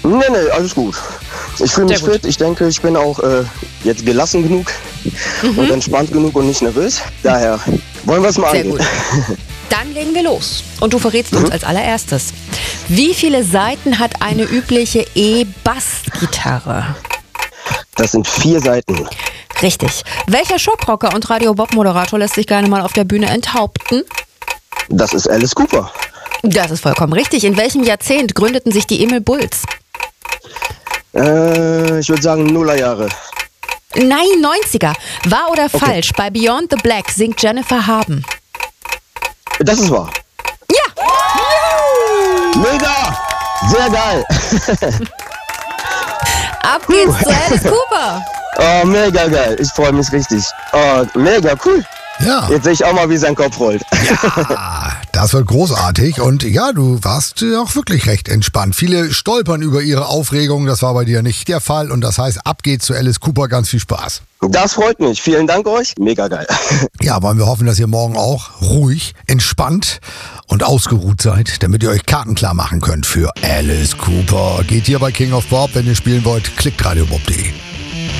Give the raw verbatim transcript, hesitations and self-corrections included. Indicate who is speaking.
Speaker 1: Nee, nee, alles gut. Ich fühle mich fit. Ich denke, ich bin auch äh, jetzt gelassen genug mhm. und entspannt genug und nicht nervös. Daher wollen wir es mal
Speaker 2: Sehr
Speaker 1: angehen.
Speaker 2: gut. Dann legen wir los. Und du verrätst mhm. uns als allererstes. Wie viele Saiten hat eine übliche E-Bass-Gitarre?
Speaker 1: Das sind vier Seiten.
Speaker 2: Richtig. Welcher Schockrocker und Radio-Bob-Moderator lässt sich gerne mal auf der Bühne enthaupten?
Speaker 1: Das ist Alice Cooper.
Speaker 2: Das ist vollkommen richtig. In welchem Jahrzehnt gründeten sich die Emil Bulls?
Speaker 1: Äh, ich würde sagen Nullerjahre.
Speaker 2: Nein, neunziger. Wahr oder
Speaker 1: Okay.
Speaker 2: falsch? Bei Beyond the Black singt Jennifer Haben.
Speaker 1: Das ist wahr.
Speaker 2: Ja!
Speaker 1: Mega! Sehr geil!
Speaker 2: Ab geht's zu Alice Cooper.
Speaker 1: Oh, mega geil. Ich freue mich richtig. Oh, mega cool.
Speaker 3: Ja.
Speaker 1: Jetzt sehe ich auch mal, wie sein Kopf rollt.
Speaker 3: Ja, das wird großartig. Und ja, du warst äh, auch wirklich recht entspannt. Viele stolpern über ihre Aufregung. Das war bei dir nicht der Fall. Und das heißt, ab geht's zu Alice Cooper. Ganz viel Spaß.
Speaker 1: Das freut mich. Vielen Dank euch. Mega geil.
Speaker 3: Ja, wollen wir hoffen, dass ihr morgen auch ruhig, entspannt und ausgeruht seid, damit ihr euch Karten klar machen könnt für Alice Cooper. Geht hier bei King of Bob. Wenn ihr spielen wollt, klickt radiobob punkt de.